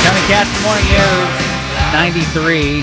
Johnny Cash, Morning News, 93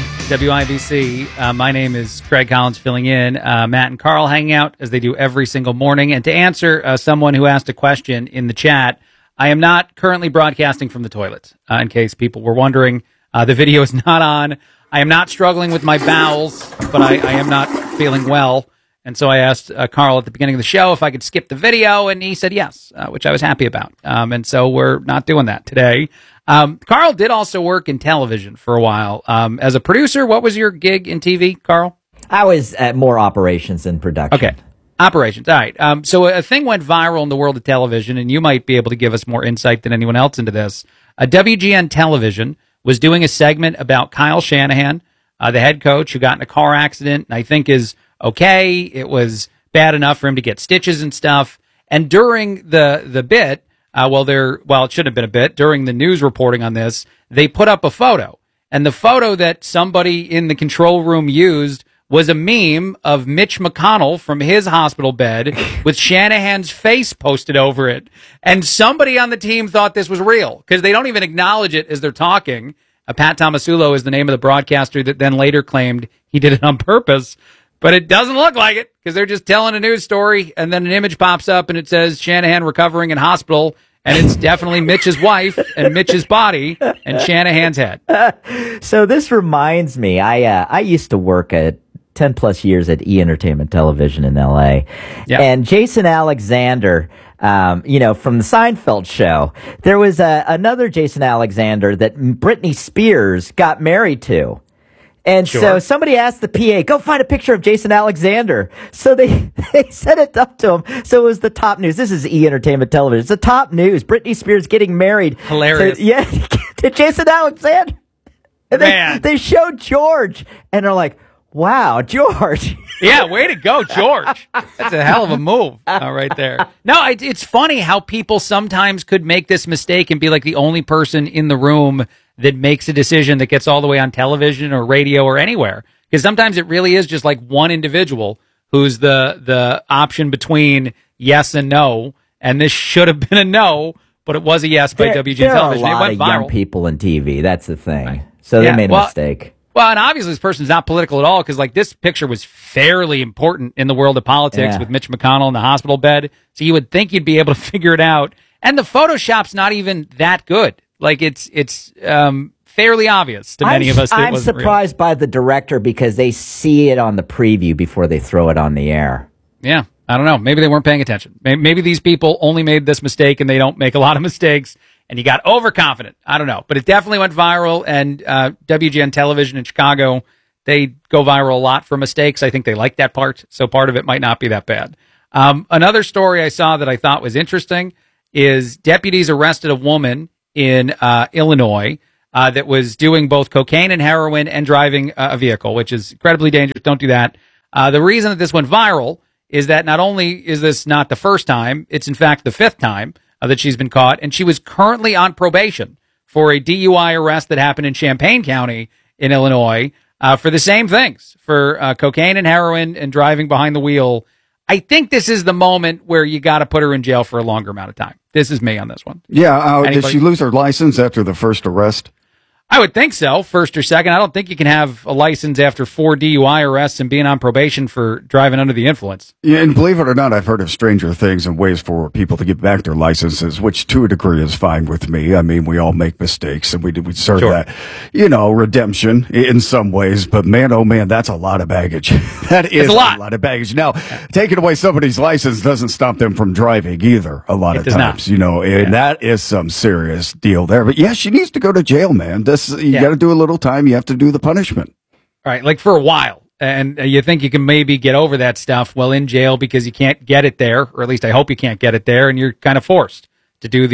WIBC. My name is Craig Collins, filling in. Matt and Carl hanging out as they do every single morning. And to answer someone who asked a question in the chat, I am not currently broadcasting from the toilet, in case people were wondering. The video is not on. I am not struggling with my bowels, but I am not feeling well. And so I asked Carl at the beginning of the show if I could skip the video, and he said yes, which I was happy about. And so we're not doing that today. Carl did also work in television for a while. As a producer, what was your gig in TV, Carl? I was at more operations than production. Okay. Operations. All right. So a thing went viral in the world of television, and you might be able to give us more insight than anyone else into this. WGN Television was doing a segment about Kyle Shanahan, the head coach who got in a car accident, and I think is okay. It was bad enough for him to get stitches and stuff. And during the bit, it shouldn't have been a bit, during the news reporting on this, they put up a photo. And the photo that somebody in the control room used was a meme of Mitch McConnell from his hospital bed with Shanahan's face posted over it. And somebody on the team thought this was real because they don't even acknowledge it as they're talking. Pat Tomasulo is the name of the broadcaster that then later claimed he did it on purpose. But it doesn't look like it because they're just telling a news story, and then an image pops up and it says Shanahan recovering in hospital, and it's definitely Mitch's wife and Mitch's body and Shanahan's head. So this reminds me, I used to work at 10 plus years at E! Entertainment Television in LA. Yep. And Jason Alexander, from the Seinfeld show, there was another Jason Alexander that Britney Spears got married to. And so somebody asked the PA, go find a picture of Jason Alexander. So they set it up to him. So it was the top news. This is E! Entertainment Television. It's the top news. Britney Spears getting married. Hilarious. To Jason Alexander. And they showed George. And they're like, wow, George. Yeah, way to go, George. That's a hell of a move right there. No, it's funny how people sometimes could make this mistake and be like the only person in the room that makes a decision that gets all the way on television or radio or anywhere. Because sometimes it really is just like one individual who's the option between yes and no. And this should have been a no, but it was a yes by WGN Television. There are a lot of young people in TV. That's the thing. Right. So they made a mistake. Well, and obviously this person's not political at all because, like, this picture was fairly important in the world of politics with Mitch McConnell in the hospital bed. So you would think you'd be able to figure it out. And the Photoshop's not even that good. Like, it's fairly obvious to many of us that it wasn't I'm surprised by the director because they see it on the preview before they throw it on the air. Yeah, I don't know. Maybe they weren't paying attention. Maybe these people only made this mistake and they don't make a lot of mistakes. And you got overconfident. I don't know. But it definitely went viral. And WGN Television in Chicago, they go viral a lot for mistakes. I think they like that part. So part of it might not be that bad. Another story I saw that I thought was interesting is deputies arrested a woman in Illinois that was doing both cocaine and heroin and driving a vehicle, which is incredibly dangerous. Don't do that. The reason that this went viral is that not only is this not the first time, it's in fact the fifth time that she's been caught, and she was currently on probation for a DUI arrest that happened in Champaign County in Illinois for the same things, for cocaine and heroin and driving behind the wheel. I think this is the moment where you got to put her in jail for a longer amount of time. This is me on this one. Yeah, did she lose her license after the first arrest? I would think so, first or second. I don't think you can have a license after 4 DUI arrests and being on probation for driving under the influence. Yeah, and believe it or not, I've heard of stranger things and ways for people to get back their licenses, which to a degree is fine with me. I mean, we all make mistakes, and we serve that, redemption in some ways. But man, oh man, that's a lot of baggage. That is a lot of baggage. Now, taking away somebody's license doesn't stop them from driving either, a lot of times, and that is some serious deal there. But yeah, she needs to go to jail, man. You got to do a little time. You have to do the punishment. All right, like for a while. And you think you can maybe get over that stuff while in jail because you can't get it there, or at least I hope you can't get it there, and you're kind of forced to do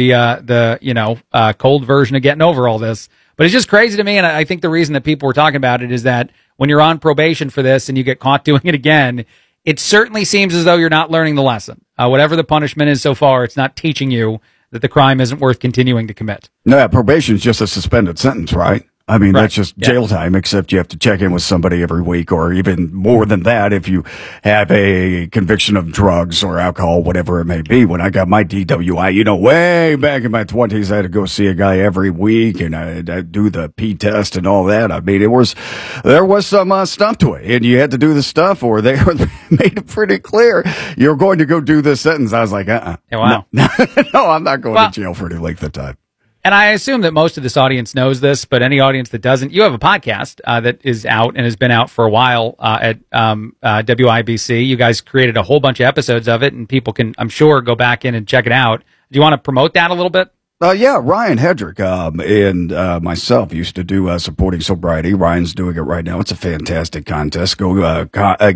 the cold version of getting over all this. But it's just crazy to me, and I think the reason that people were talking about it is that when you're on probation for this and you get caught doing it again, it certainly seems as though you're not learning the lesson. Whatever the punishment is so far, it's not teaching you that the crime isn't worth continuing to commit. No, probation is just a suspended sentence, right? I mean, that's just jail time, except you have to check in with somebody every week, or even more than that if you have a conviction of drugs or alcohol, whatever it may be. When I got my DWI, way back in my 20s, I had to go see a guy every week, and I'd do the P test and all that. I mean, there was some stuff to it, and you had to do the stuff, or they made it pretty clear you're going to go do this sentence. I was like, Oh, wow. No, I'm not going to jail for any length of time. And I assume that most of this audience knows this, but any audience that doesn't, you have a podcast that is out and has been out for a while at WIBC. You guys created a whole bunch of episodes of it, and people can, I'm sure, go back in and check it out. Do you want to promote that a little bit? Yeah, Ryan Hedrick and myself used to do Supporting Sobriety. Ryan's doing it right now. It's a fantastic contest. Go a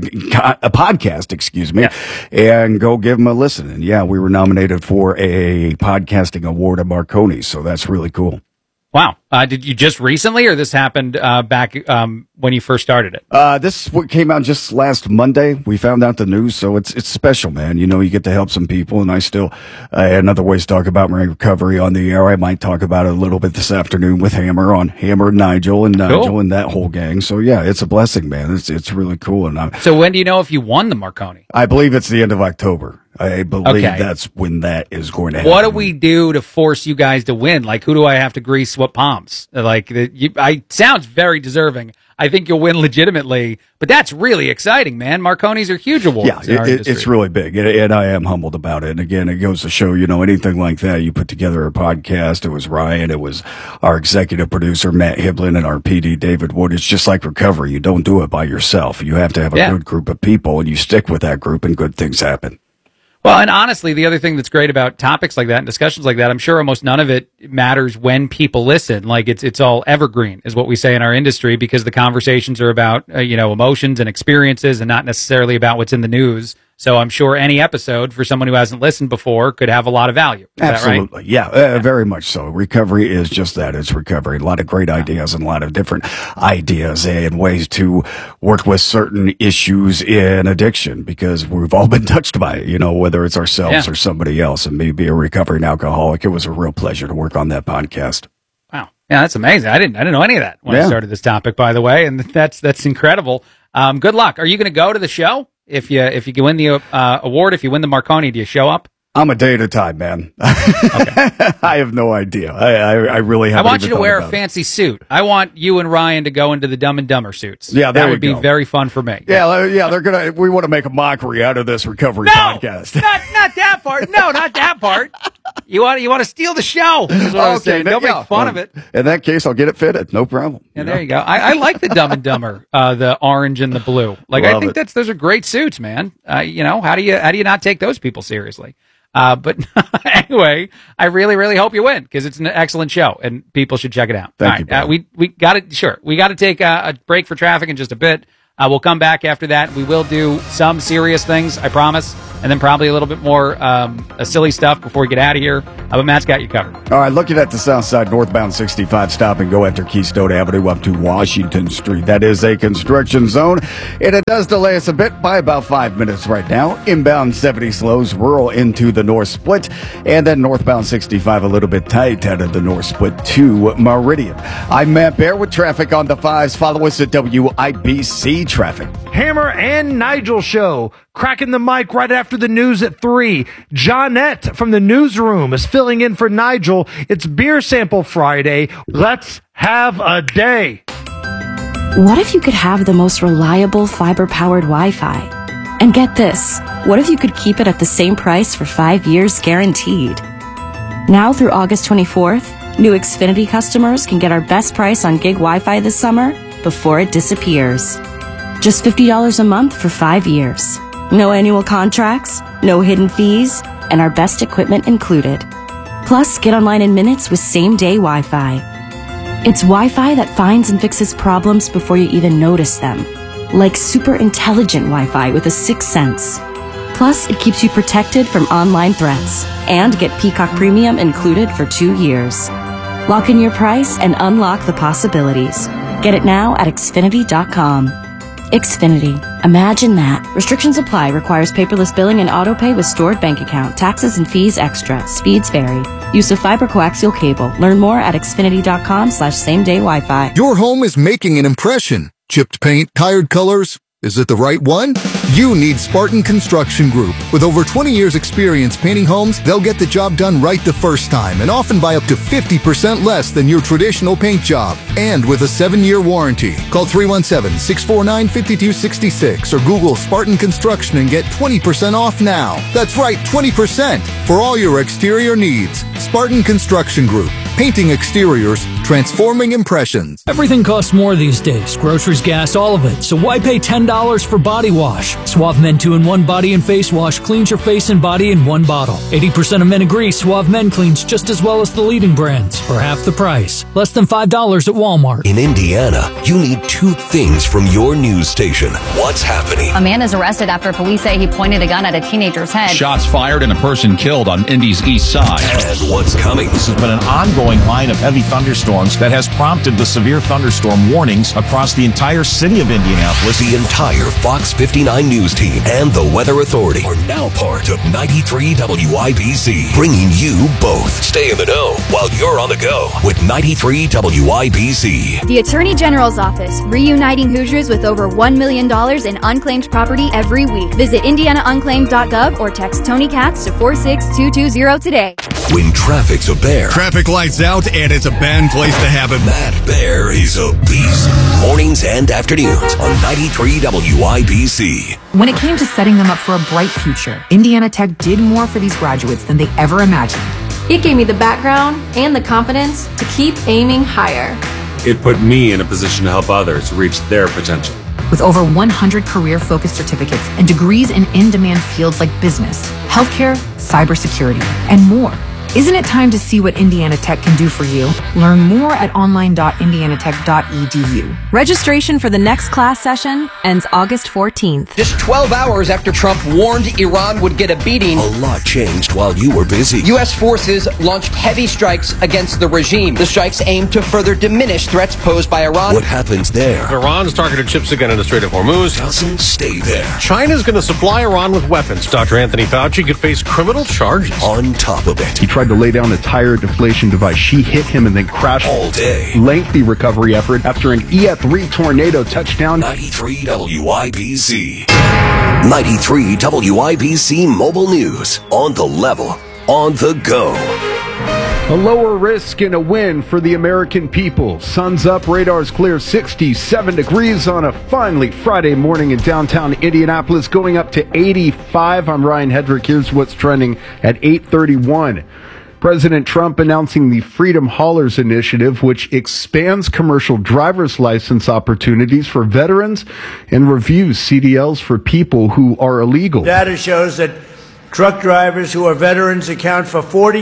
podcast, excuse me, and go give them a listen. And yeah, we were nominated for a podcasting award at Marconi, so that's really cool. Wow. Did you just recently, or this happened back when you first started it? This came out just last Monday. We found out the news, so it's special, man. You get to help some people, and I still had other ways to talk about my recovery on the air. I might talk about it a little bit this afternoon with Hammer on Hammer, Nigel, and that whole gang. So yeah, it's a blessing, man. It's really cool. And so when do you know if you won the Marconi? I believe it's the end of October. I believe that's when that is going to happen. What do we do to force you guys to win? Like, who do I have to grease what palms? Like, sounds very deserving. I think you'll win legitimately, but that's really exciting, man. Marconis are huge awards. Yeah, it's really big, and I am humbled about it. And again, it goes to show, anything like that, you put together a podcast. It was Ryan, it was our executive producer, Matt Hiblin, and our PD, David Wood. It's just like recovery. You don't do it by yourself. You have to have a good group of people, and you stick with that group, and good things happen. Well, and honestly, the other thing that's great about topics like that and discussions like that, I'm sure almost none of it matters when people listen. Like it's all evergreen, is what we say in our industry, because the conversations are about emotions and experiences, and not necessarily about what's in the news. So I'm sure any episode for someone who hasn't listened before could have a lot of value. Is Absolutely. That right? Yeah, very much so. Recovery is just that. It's recovery. A lot of great ideas and a lot of different ideas and ways to work with certain issues in addiction, because we've all been touched by it, whether it's ourselves or somebody else. And me being a recovering alcoholic, it was a real pleasure to work on that podcast. Wow. Yeah, that's amazing. I didn't know any of that when I started this topic, by the way. And that's incredible. Good luck. Are you going to go to the show? If you win the award, if you win the Marconi, do you show up? I'm a day at a time, man. I have no idea. I really haven't. I want you to wear a fancy suit. I want you and Ryan to go into the Dumb and Dumber suits. Yeah, that would be very fun for me. Yeah. We want to make a mockery out of this recovery podcast. not that part. No, not that part. You want to steal the show. Is what I was saying. Don't make fun of it. In that case, I'll get it fitted. No problem. Yeah, there you go. I like the Dumb and Dumber, the orange and the blue. Like, I think those are great suits, man. How do you not take those people seriously? But anyway, I really, really hope you win, because it's an excellent show and people should check it out. Thank you. We got to, we got to take a break for traffic in just a bit. We'll come back after that. We will do some serious things, I promise, and then probably a little bit more silly stuff before we get out of here. But Matt's got you covered. All right, looking at the south side, northbound 65, stop and go after Keystone Avenue up to Washington Street. That is a construction zone, and it does delay us a bit by about 5 minutes right now. Inbound 70 slows rural into the north split, and then northbound 65 a little bit tight out of the north split to Meridian. I'm Matt Bear with traffic on the 5s. Follow us at WIBC Traffic. Hammer and Nigel Show, cracking the mic right after the news at 3. Johnette from the newsroom is filling in for Nigel. It's Beer Sample Friday. Let's have a day. What if you could have the most reliable fiber-powered Wi-Fi? And get this, what if you could keep it at the same price for 5 years guaranteed? Now through August 24th, new Xfinity customers can get our best price on gig Wi-Fi this summer before it disappears. Just $50 a month for 5 years. No annual contracts, no hidden fees, and our best equipment included. Plus, get online in minutes with same-day Wi-Fi. It's Wi-Fi that finds and fixes problems before you even notice them. Like super intelligent Wi-Fi with a 6th sense. Plus, it keeps you protected from online threats. And get Peacock Premium included for 2 years. Lock in your price and unlock the possibilities. Get it now at Xfinity.com. Xfinity. Imagine that. Restrictions apply. Requires paperless billing and autopay with stored bank account. Taxes and fees extra. Speeds vary. Use of fiber coaxial cable. Learn more at xfinity.com/same-day Wi-Fi. Your home is making an impression. Chipped paint, tired colors. Is it the right one? You need Spartan Construction Group. With over 20 years experience painting homes, they'll get the job done right the first time and often by up to 50% less than your traditional paint job. And with a 7-year warranty. Call 317-649-5266 or Google Spartan Construction and get 20% off now. That's right, 20% for all your exterior needs. Spartan Construction Group. Painting exteriors, transforming impressions. Everything costs more these days. Groceries, gas, all of it. So why pay $10 for body wash? Suave Men 2-in-1 Body and Face Wash cleans your face and body in one bottle. 80% of men agree Suave Men cleans just as well as the leading brands for half the price. Less than $5 at Walmart. In Indiana, you need 2 things from your news station. What's happening? A man is arrested after police say he pointed a gun at a teenager's head. Shots fired and a person killed on Indy's east side. And what's coming? This has been an ongoing line of heavy thunderstorms that has prompted the severe thunderstorm warnings across the entire city of Indianapolis. The entire Fox 59 News team and the Weather Authority are now part of 93 WIBC, bringing you both. Stay in the know while you're on the go with 93 WIBC. The Attorney General's Office, reuniting Hoosiers with over $1 million in unclaimed property every week. Visit indianaunclaimed.gov or text Tony Katz to 46220 today. When traffic's a bear. Traffic lights out and it's a bad place to have it. That bear is a beast. Mornings and afternoons on 93 WIBC. When it came to setting them up for a bright future, Indiana Tech did more for these graduates than they ever imagined. It gave me the background and the confidence to keep aiming higher. It put me in a position to help others reach their potential. With over 100 career-focused certificates and degrees in in-demand fields like business, healthcare, cybersecurity, and more. Isn't it time to see what Indiana Tech can do for you? Learn more at online.indianatech.edu. Registration for the next class session ends August 14th. Just 12 hours after Trump warned Iran would get a beating, a lot changed while you were busy. U.S. forces launched heavy strikes against the regime. The strikes aimed to further diminish threats posed by Iran. What happens there? Iran's targeted ships again in the Strait of Hormuz. Doesn't stay there. China's going to supply Iran with weapons. Dr. Anthony Fauci could face criminal charges. On top of it, he tried to lay down a tire deflation device. She hit him and then crashed. All day. Lengthy recovery effort after an EF3 tornado touchdown. 93 WIBC. 93 WIBC Mobile News. On the level. On the go. A lower risk and a win for the American people. Sun's up, radars clear, 67 degrees on a finally Friday morning in downtown Indianapolis, going up to 85. I'm Ryan Hedrick. Here's what's trending at 8:31. President Trump announcing the Freedom Haulers Initiative, which expands commercial driver's license opportunities for veterans and reviews CDLs for people who are illegal. Data shows that truck drivers who are veterans account for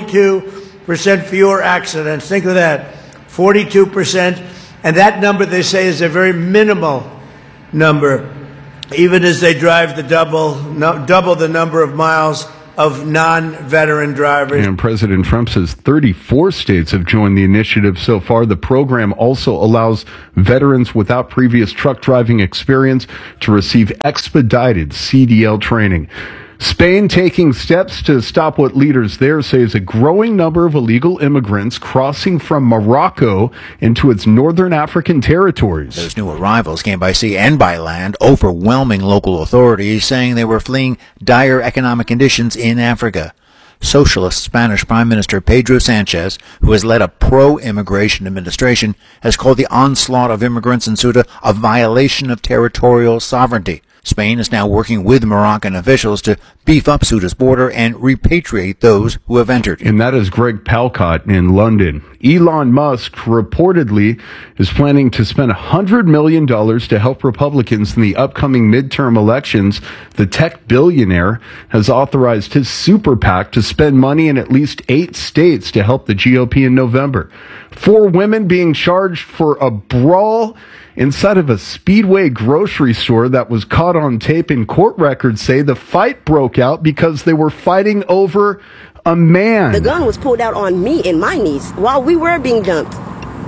42% fewer accidents. Think of that, 42%. And that number, they say, is a very minimal number, even as they drive the double the number of miles of non-veteran drivers. And President Trump says 34 states have joined the initiative so far. The program also allows veterans without previous truck driving experience to receive expedited CDL training. Spain taking steps to stop what leaders there say is a growing number of illegal immigrants crossing from Morocco into its northern African territories. Those new arrivals came by sea and by land, overwhelming local authorities, saying they were fleeing dire economic conditions in Africa. Socialist Spanish Prime Minister Pedro Sanchez, who has led a pro-immigration administration, has called the onslaught of immigrants in Ceuta a violation of territorial sovereignty. Spain is now working with Moroccan officials to beef up Ceuta's border and repatriate those who have entered. And that is Greg Palcott in London. Elon Musk reportedly is planning to spend $100 million to help Republicans in the upcoming midterm elections. The tech billionaire has authorized his super PAC to spend money in at least 8 states to help the GOP in November. 4 women being charged for a brawl inside of a Speedway grocery store that was caught on tape, and court records say the fight broke out because they were fighting over a man. The gun was pulled out on me and my niece while we were being dumped.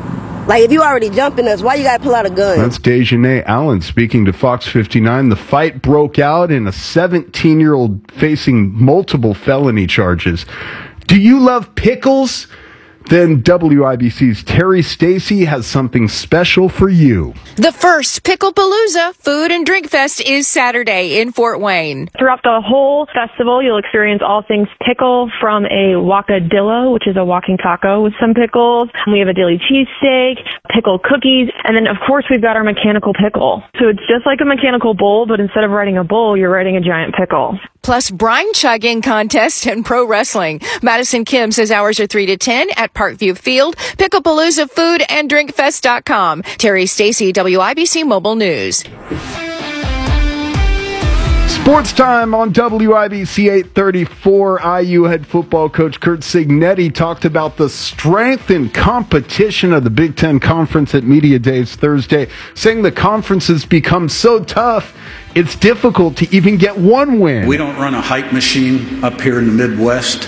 Like, if you already jumping us, why you got to pull out a gun? That's Dejanay Allen speaking to Fox 59. The fight broke out in a 17-year-old facing multiple felony charges. Do you love pickles? Then WIBC's Terry Stacy has something special for you. The first Picklepalooza Food and Drink Fest is Saturday in Fort Wayne. Throughout the whole festival, you'll experience all things pickle, from a Wacadillo, which is a walking taco with some pickles. We have a Dilly cheesesteak, pickle cookies, and then, of course, we've got our mechanical pickle. So it's just like a mechanical bowl, but instead of riding a bowl, you're riding a giant pickle. Plus brine chugging contest and pro wrestling. Madison Kim says hours are 3 to 10 at Parkview Field. Picklepalooza Food and DrinkFest.com. Terry Stacy, WIBC Mobile News. Sports time on WIBC 834. IU head football coach Curt Cignetti talked about the strength and competition of the Big Ten Conference at Media Days Thursday, saying the conference has become so tough, it's difficult to even get one win. We don't run a hype machine up here in the Midwest.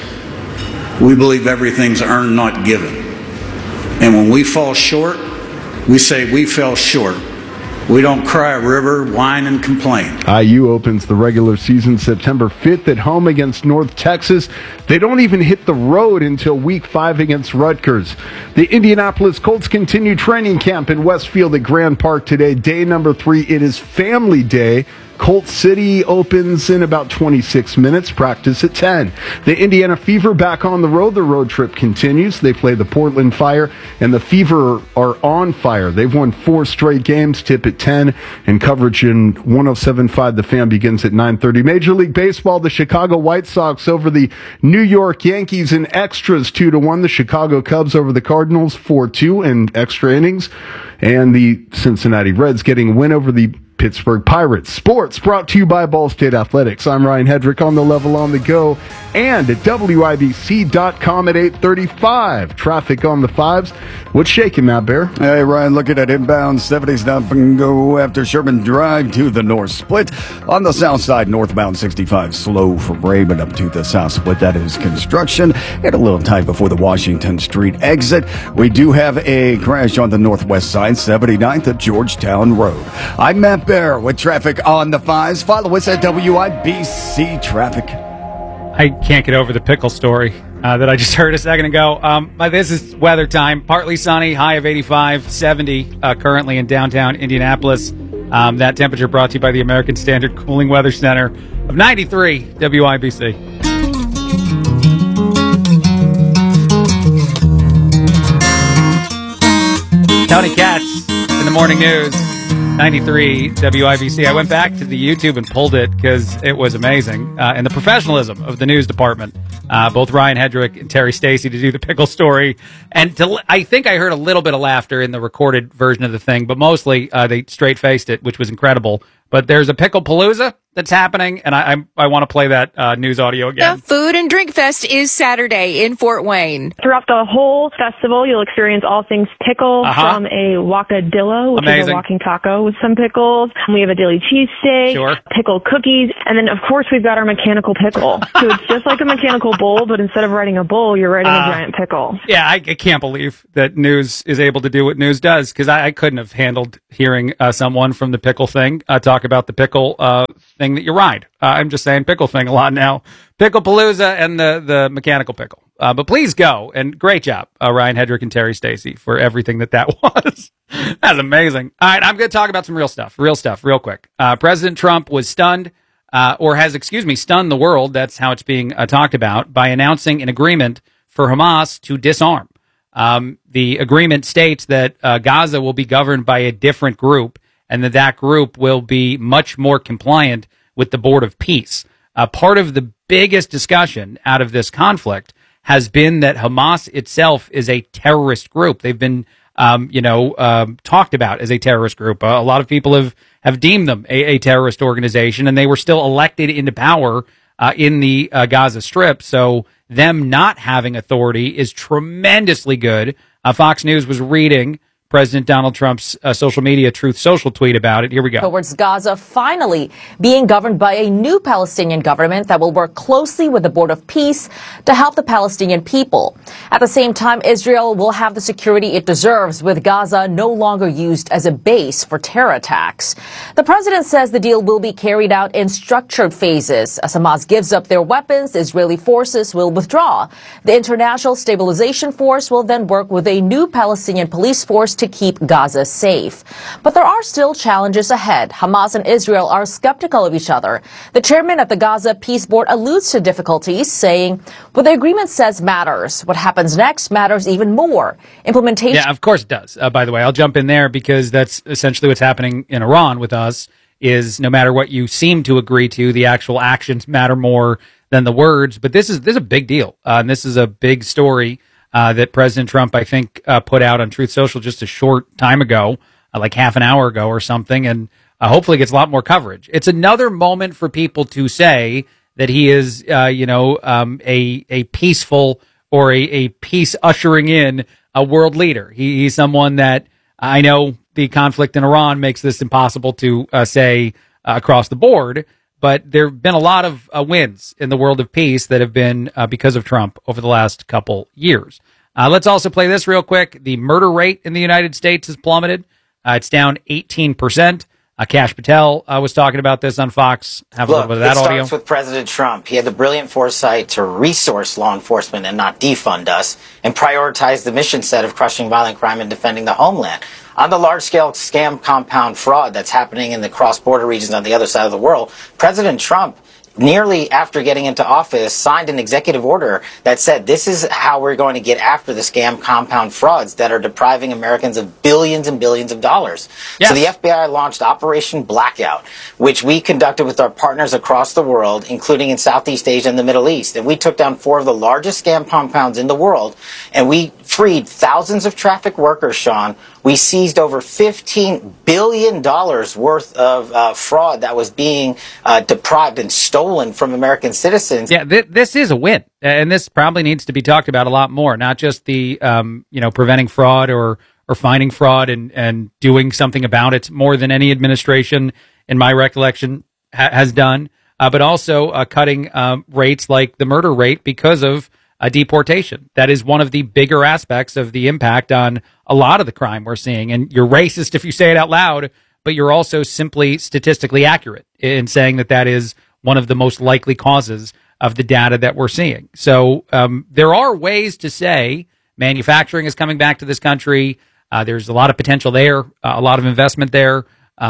We believe everything's earned, not given. And when we fall short, we say we fell short. We don't cry a river, whine, and complain. IU opens the regular season September 5th at home against North Texas. They don't even hit the road until Week 5 against Rutgers. The Indianapolis Colts continue training camp in Westfield at Grand Park today. Day number 3, it is Family Day. Colt City opens in about 26 minutes, practice at 10. The Indiana Fever back on the road. The road trip continues. They play the Portland Fire, and the Fever are on fire. They've won 4 straight games, tip at 10, and coverage in 107.5 The Fan begins at 9:30. Major League Baseball, the Chicago White Sox over the New York Yankees in extras 2-1. The Chicago Cubs over the Cardinals 4-2 in extra innings. And the Cincinnati Reds getting a win over the Pittsburgh Pirates. Sports brought to you by Ball State Athletics. I'm Ryan Hedrick on the level on the go and at WIBC.com at 8:35. Traffic on the 5s. What's shaking, Matt Bear? Hey, Ryan, looking at inbound 70s now and go after Sherman Drive to the north split. On the south side, northbound 65 slow from Raymond up to the south split. That is construction. And a little tight before the Washington Street exit. We do have a crash on the northwest side, 79th at Georgetown Road. I'm Matt Bear with traffic on the 5s. Follow us at WIBC Traffic. I can't get over the pickle story that I just heard a second ago. This is weather time. Partly sunny, high of 85, 70 currently in downtown Indianapolis. That temperature brought to you by the American Standard Cooling Weather Center of 93 WIBC. Tony Katz in the morning news. 93 WIBC. I went back to the YouTube and pulled it because it was amazing. And the professionalism of the news department. Both Ryan Hedrick and Terry Stacy to do the pickle story. And I think I heard a little bit of laughter in the recorded version of the thing, but mostly they straight-faced it, which was incredible. But there's a Picklepalooza that's happening, and I want to play that news audio again. The Food and Drink Fest is Saturday in Fort Wayne. Throughout the whole festival, you'll experience all things pickle, from a Wacadillo, which is a walking taco with some pickles. We have a Dilly cheesesteak, pickle cookies, and then, of course, we've got our mechanical pickle. So it's just like a mechanical bowl, but instead of riding a bowl, you're riding a giant pickle. Yeah, I can't believe that news is able to do what news does, because I couldn't have handled hearing someone from the pickle thing talk about the pickle thing that you ride. I'm just saying pickle thing a lot now. Picklepalooza and the mechanical pickle. But please go, and great job, Ryan Hedrick and Terry Stacy, for everything that was. That's amazing. All right, I'm going to talk about some real stuff real quick. President Trump was stunned, stunned the world, that's how it's being talked about, by announcing an agreement for Hamas to disarm. The agreement states that Gaza will be governed by a different group, and that group will be much more compliant with the Board of Peace. Part of the biggest discussion out of this conflict has been that Hamas itself is a terrorist group. They've been, talked about as a terrorist group. A lot of people have deemed them a terrorist organization, and they were still elected into power in the Gaza Strip. So them not having authority is tremendously good. Fox News was reading President Donald Trump's social media Truth Social tweet about it. Here we go. Towards Gaza finally being governed by a new Palestinian government that will work closely with the Board of Peace to help the Palestinian people. At the same time, Israel will have the security it deserves, with Gaza no longer used as a base for terror attacks. The president says the deal will be carried out in structured phases. As Hamas gives up their weapons, Israeli forces will withdraw. The International Stabilization Force will then work with a new Palestinian police force to keep Gaza safe. But there are still challenges ahead. Hamas and Israel are skeptical of each other. The chairman of the Gaza Peace Board alludes to difficulties, saying, what the agreement says matters. What happens next matters even more. Implementation. Yeah, of course it does. By the way, I'll jump in there because that's essentially what's happening in Iran with us, is no matter what you seem to agree to, the actual actions matter more than the words. But this is a big deal. And this is a big story that President Trump, I think, put out on Truth Social just a short time ago, like half an hour ago or something, and hopefully gets a lot more coverage. It's another moment for people to say that he is, a peaceful or a peace ushering in a world leader. He's someone that I know the conflict in Iran makes this impossible to say across the board. But there have been a lot of wins in the world of peace that have been because of Trump over the last couple years. Let's also play this real quick. The murder rate in the United States has plummeted. It's down 18%. Kash Patel was talking about this on Fox. Have a little bit of that audio. It starts with President Trump. He had the brilliant foresight to resource law enforcement and not defund us, and prioritize the mission set of crushing violent crime and defending the homeland. On the large-scale scam compound fraud that's happening in the cross-border regions on the other side of the world, President Trump, nearly after getting into office, signed an executive order that said this is how we're going to get after the scam compound frauds that are depriving Americans of billions and billions of dollars. Yes. So the FBI launched Operation Blackout, which we conducted with our partners across the world, including in Southeast Asia and the Middle East. And we took down 4 of the largest scam compounds in the world, and we freed thousands of traffic workers, Sean. We seized over $15 billion worth of fraud that was being deprived and stolen from American citizens. Yeah, this is a win. And this probably needs to be talked about a lot more, not just the, preventing fraud or finding fraud and doing something about it more than any administration, in my recollection, has done, but also cutting rates like the murder rate because of deportation. That is one of the bigger aspects of the impact on a lot of the crime we're seeing. And you're racist if you say it out loud, but you're also simply statistically accurate in saying that that is one of the most likely causes of the data that we're seeing. So there are ways to say manufacturing is coming back to this country. There's a lot of potential there, a lot of investment there.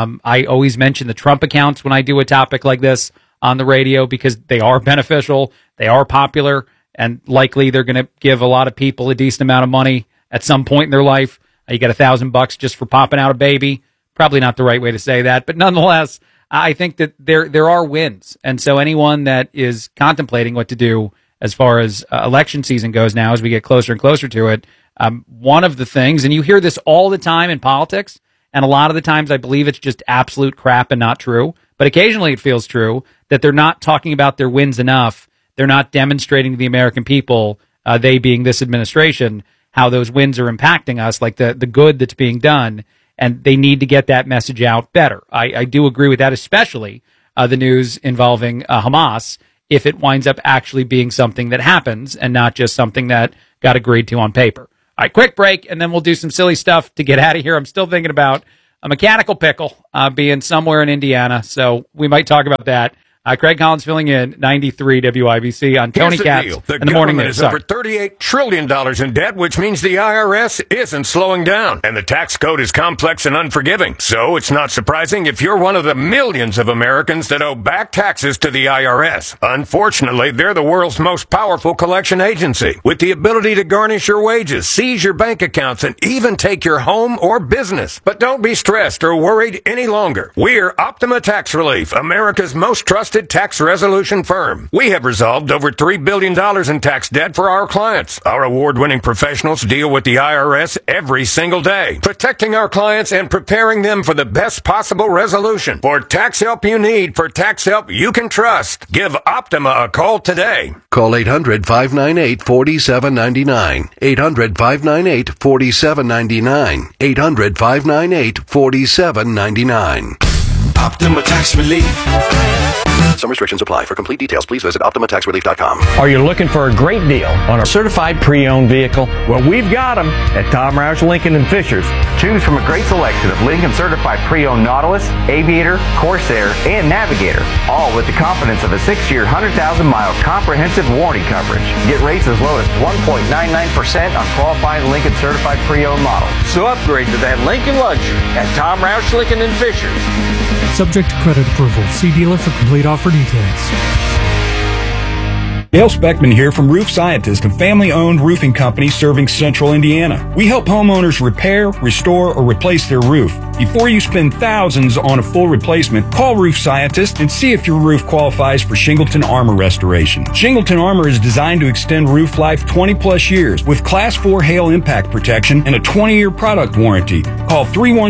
I always mention the Trump accounts when I do a topic like this on the radio because they are beneficial, they are popular, and likely they're going to give a lot of people a decent amount of money at some point in their life. You get $1,000 just for popping out a baby. Probably not the right way to say that, but nonetheless, I think that there are wins. And so anyone that is contemplating what to do as far as election season goes now, as we get closer and closer to it, one of the things, and you hear this all the time in politics, and a lot of the times I believe it's just absolute crap and not true, but occasionally it feels true, that they're not talking about their wins enough. They're not demonstrating to the American people, they being this administration, how those wins are impacting us, like the good that's being done, and they need to get that message out better. I do agree with that, especially the news involving Hamas, if it winds up actually being something that happens and not just something that got agreed to on paper. All right, quick break, and then we'll do some silly stuff to get out of here. I'm still thinking about a mechanical pickle being somewhere in Indiana, so we might talk about that. Craig Collins filling in, 93 WIBC on Tony Katz in the morning news. The government is over $38 trillion in debt, which means the IRS isn't slowing down. And the tax code is complex and unforgiving. So it's not surprising if you're one of the millions of Americans that owe back taxes to the IRS. Unfortunately, they're the world's most powerful collection agency, with the ability to garnish your wages, seize your bank accounts, and even take your home or business. But don't be stressed or worried any longer. We're Optima Tax Relief, America's most trusted trusted tax resolution firm. We have resolved over $3 billion in tax debt for our clients. Our award-winning professionals deal with the IRS every single day, protecting our clients and preparing them for the best possible resolution. For tax help you need, for tax help you can trust, give Optima a call today. Call 800-598-4799. 800-598-4799. 800-598-4799. Optima Tax Relief. Some restrictions apply. For complete details, please visit OptimaTaxRelief.com. Are you looking for a great deal on a certified pre-owned vehicle? Well, we've got them at Tom Roush Lincoln and Fishers. Choose from a great selection of Lincoln certified pre-owned Nautilus, Aviator, Corsair, and Navigator, all with the confidence of a 6-year, 100,000-mile comprehensive warranty coverage. Get rates as low as 1.99% on qualifying Lincoln certified pre-owned models. So upgrade to that Lincoln luxury at Tom Roush Lincoln and Fishers. Subject to credit approval. See dealer for complete offer details. Dale Speckman here from Roof Scientist, a family-owned roofing company serving central Indiana. We help homeowners repair, restore, or replace their roof. Before you spend thousands on a full replacement, call Roof Scientist and see if your roof qualifies for Shingleton Armor restoration. Shingleton Armor is designed to extend roof life 20-plus years with Class 4 hail impact protection and a 20-year product warranty. Call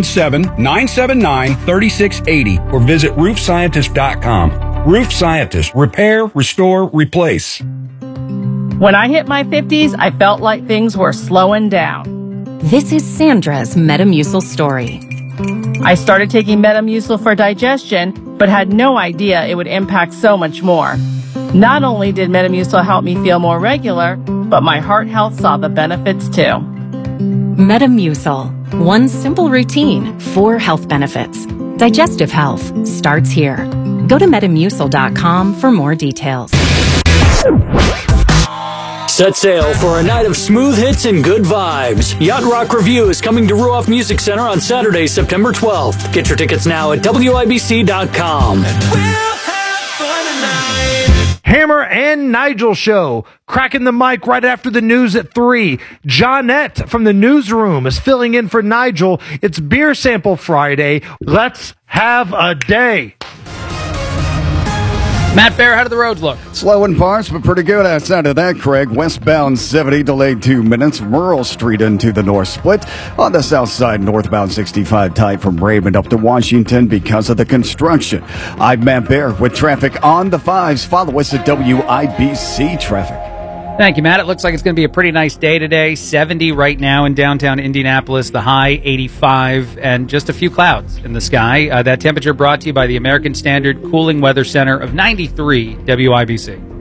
317-979-3680 or visit roofscientist.com. Roof Scientist. Repair, restore, replace. When I hit my 50s, I felt like things were slowing down. This is Sandra's Metamucil story. I started taking Metamucil for digestion, but had no idea it would impact so much more. Not only did Metamucil help me feel more regular, but my heart health saw the benefits too. Metamucil. One simple routine, 4 health benefits. Digestive health starts here. Go to Metamucil.com for more details. Set sail for a night of smooth hits and good vibes. Yacht Rock Review is coming to Ruoff Music Center on Saturday, September 12th. Get your tickets now at WIBC.com. Hammer and Nigel Show, cracking the mic right after the news at 3. Johnette from the newsroom is filling in for Nigel. It's Beer Sample Friday. Let's have a day. Matt Bear, how do the roads look? Slow in parts, but pretty good outside of that, Craig. Westbound 70 delayed 2 minutes. Rural Street into the north split. On the south side, northbound 65 tight from Raymond up to Washington because of the construction. I'm Matt Bear with traffic on the 5s. Follow us at WIBC Traffic. Thank you, Matt. It looks like it's going to be a pretty nice day today. 70 right now in downtown Indianapolis, the high 85, and just a few clouds in the sky. That temperature brought to you by the American Standard Cooling Weather Center of 93 WIBC.